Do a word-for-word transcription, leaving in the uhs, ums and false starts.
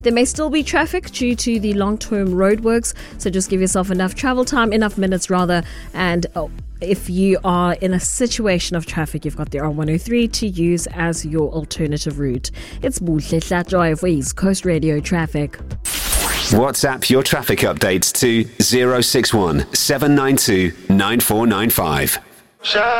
There may still be traffic due to the long-term roadworks, so just give yourself enough travel time, enough minutes rather, and oh, if you are in a situation of traffic, you've got the R one oh three to use as your alternative route. It's Buhle Hlatjoy for East Coast Radio Traffic. WhatsApp your traffic updates to zero six one seven nine two nine four nine five.